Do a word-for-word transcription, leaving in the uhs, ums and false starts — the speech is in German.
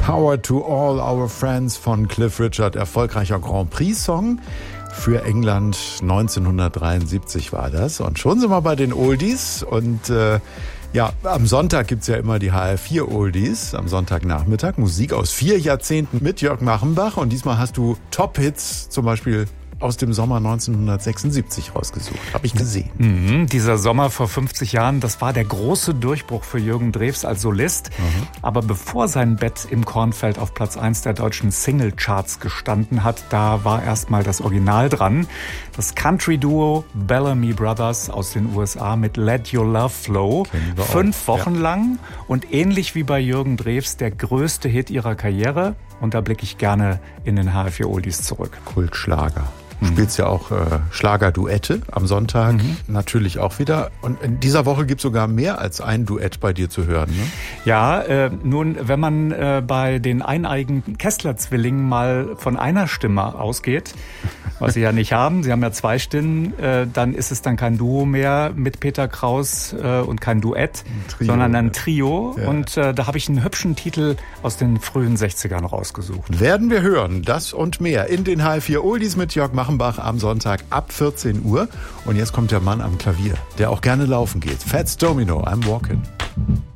Power to All Our Friends von Cliff Richard, erfolgreicher Grand Prix-Song für England. neunzehnhundertdreiundsiebzig war das. Und schon sind wir bei den Oldies. Und äh, ja, am Sonntag gibt's ja immer die H R vier Oldies, am Sonntagnachmittag. Musik aus vier Jahrzehnten mit Jörg Machenbach. Und diesmal hast du Top-Hits, zum Beispiel aus dem Sommer neunzehnhundertsechsundsiebzig rausgesucht. Habe ich gesehen. Mhm, dieser Sommer vor fünfzig Jahren, das war der große Durchbruch für Jürgen Drews als Solist. Mhm. Aber bevor sein Bett im Kornfeld auf Platz eins der deutschen Singlecharts gestanden hat, da war erstmal das Original dran. Das Country-Duo Bellamy Brothers aus den U S A mit Let Your Love Flow. Fünf Wochen ja. lang und ähnlich wie bei Jürgen Drews der größte Hit ihrer Karriere. Und da blicke ich gerne in den H R vier Oldies zurück. Kultschlager. Du spielst ja auch äh, Schlagerduette am Sonntag, mhm. natürlich auch wieder. Und in dieser Woche gibt es sogar mehr als ein Duett bei dir zu hören, ne? Ja, äh, nun, wenn man äh, bei den eineigen Kessler-Zwillingen mal von einer Stimme ausgeht, was sie ja nicht haben, sie haben ja zwei Stimmen, äh, dann ist es dann kein Duo mehr mit Peter Kraus äh, und kein Duett, ein Trio, sondern ein Trio. Ja. Und äh, da habe ich einen hübschen Titel aus den frühen sechzigern rausgesucht. Werden wir hören, das und mehr in den H R vier Oldies mit Jörg Machenbach am Sonntag ab vierzehn Uhr. Und jetzt kommt der Mann am Klavier, der auch gerne laufen geht. Fats Domino, I'm Walking.